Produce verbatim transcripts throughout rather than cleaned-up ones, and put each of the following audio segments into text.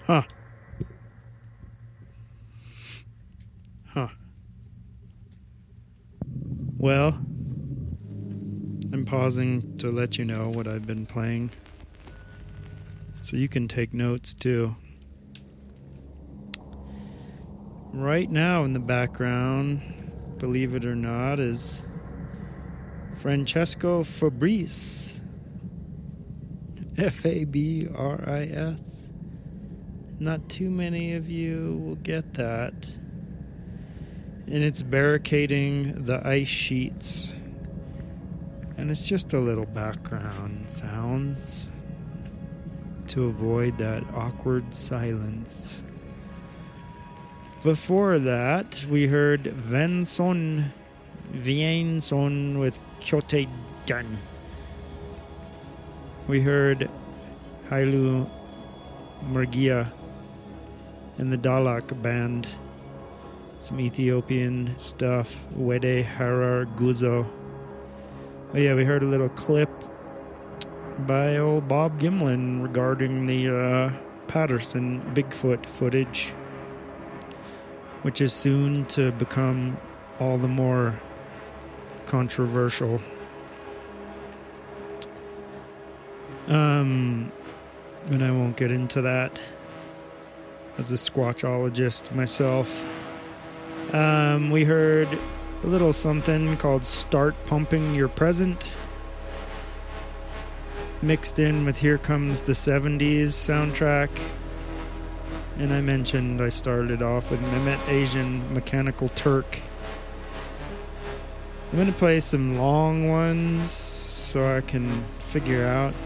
Huh. Huh. Well, I'm pausing to let you know what I've been playing, so you can take notes too. Right now in the background, believe it or not, is Francesco Fabrice. F A B R I S. Not too many of you will get that. And it's barricading the ice sheets. And it's just a little background sounds to avoid that awkward silence. Before that, we heard Venson Vienson with Kyote Gun. We heard Hailu Murgia and the Dalak Band. Some Ethiopian stuff. Wede Harar Guzo. Oh yeah, we heard a little clip by old Bob Gimlin regarding the uh, Patterson Bigfoot footage, which is soon to become all the more controversial. Um, and I won't get into that as a squatchologist myself. Um, we heard a little something called Start Pumping Your Present, mixed in with Here Comes the seventies soundtrack. And I mentioned I started off with Mehmet Asian Mechanical Turk. I'm going to play some long ones so I can figure out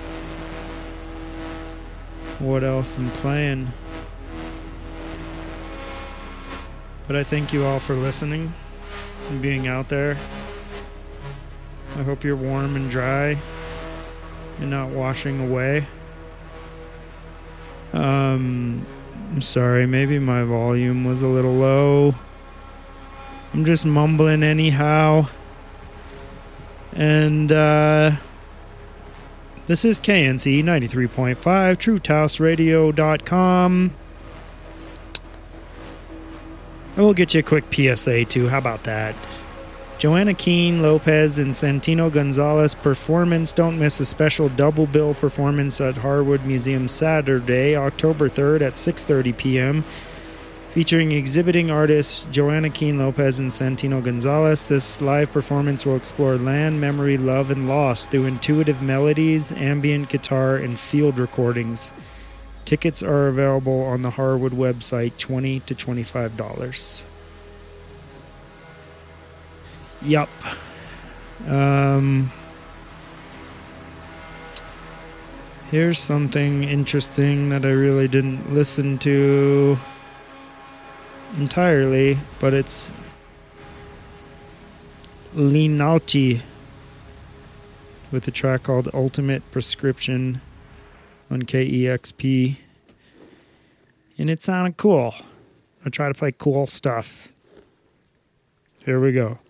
what else I'm playing. But I thank you all for listening and being out there. I hope you're warm and dry and not washing away. Um, I'm sorry, maybe my volume was a little low. I'm just mumbling anyhow. And, uh... this is K N C ninety-three point five, True Taos Radio dot com. I will get you a quick P S A too, how about that? Joanna Keene, Lopez, and Santino Gonzalez performance. Don't miss a special double bill performance at Harwood Museum Saturday, October third at six thirty p.m. featuring exhibiting artists Joanna Keene Lopez and Santino Gonzalez. This live performance will explore land, memory, love, and loss through intuitive melodies, ambient guitar, and field recordings. Tickets are available on the Harwood website, twenty to twenty-five dollars. Yup. Um, here's something interesting that I really didn't listen to entirely, but it's Linauchi with a track called Ultimate Prescription on K E X P, and it sounded cool. I try to play cool stuff. Here we go.